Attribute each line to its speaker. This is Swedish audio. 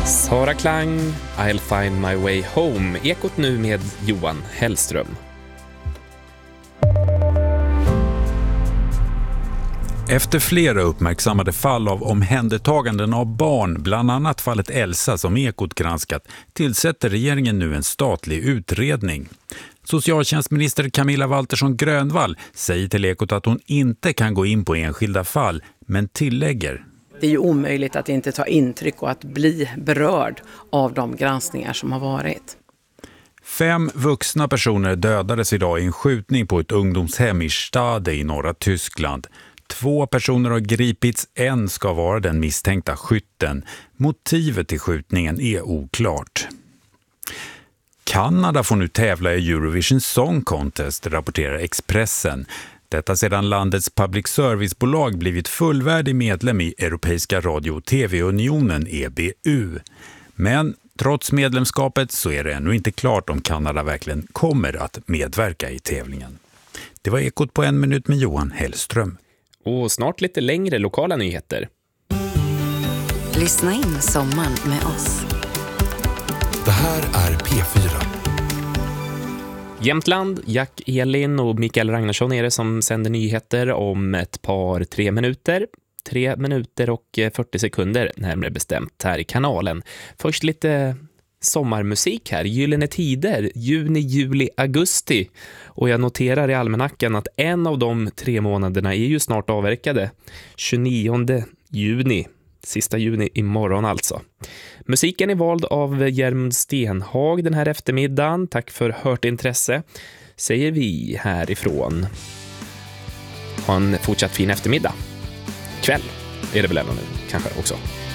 Speaker 1: Sara Klang, I'll find my way home. Ekot nu med Johan Hellström.
Speaker 2: Efter flera uppmärksammade fall av omhändertaganden av barn, bland annat fallet Elsa som Ekot granskat, tillsätter regeringen nu en statlig utredning. Socialtjänstminister Camilla Waltersson Grönvall säger till Ekot att hon inte kan gå in på enskilda fall, men tillägger:
Speaker 3: Det är ju omöjligt att inte ta intryck och att bli berörd av de granskningar som har varit.
Speaker 2: 5 vuxna personer dödades idag i en skjutning på ett ungdomshem i Stade i norra Tyskland. 2 personer har gripits, en ska vara den misstänkta skytten. Motivet till skjutningen är oklart. Kanada får nu tävla i Eurovision Song Contest, rapporterar Expressen. Detta sedan landets public service-bolag blivit fullvärdig medlem i Europeiska radio- och tv-unionen EBU. Men trots medlemskapet så är det ännu inte klart om Kanada verkligen kommer att medverka i tävlingen. Det var Ekot på 1 minut med Johan Hellström.
Speaker 1: Och snart lite längre lokala nyheter.
Speaker 4: Lyssna in sommaren med oss.
Speaker 5: Det här är P4.
Speaker 1: Jämtland, Jack Elin och Mikael Ragnarsson är det som sänder nyheter om ett par 3 minuter. 3 minuter och 40 sekunder närmare bestämt här i kanalen. Först lite sommarmusik här. Gyllene tider, juni, juli, augusti. Och jag noterar i almanackan att en av de 3 månaderna är ju snart avverkade. 29 juni. Sista juni imorgon alltså. Musiken är vald av Jermund Stenhag den här eftermiddagen. Tack för hört intresse, säger vi härifrån. Ha en fortsatt fin eftermiddag. Kväll är det väl ändå nu kanske också.